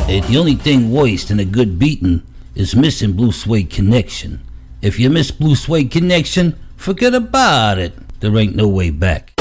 The only thing worse than a good beating is missing Blue Suede Connection. If you miss Blue Suede Connection, forget about it. There ain't no way back.